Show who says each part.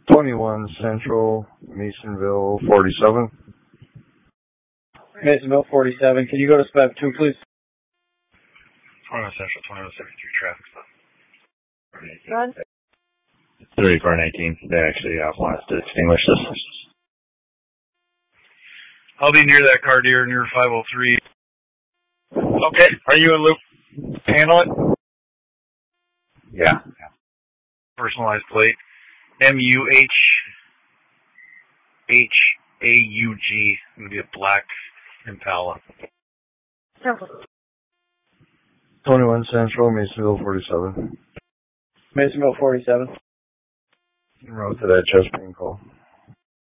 Speaker 1: 21 Central, Masonville 47.
Speaker 2: Masonville 47. Can you go to spec 2, please?
Speaker 3: 21 Central, 2173 traffic stop.
Speaker 4: Run.
Speaker 3: 3419. They actually want us to extinguish this.
Speaker 5: I'll be near that car, dear, near 503.
Speaker 3: Okay. Are you in loop? Handle it? Yeah.
Speaker 5: Personalized plate. MUHHAUG. It'll be a black Impala.
Speaker 1: 21 Central, Masonville 47.
Speaker 2: Masonville 47.
Speaker 1: En route to that chest pain call.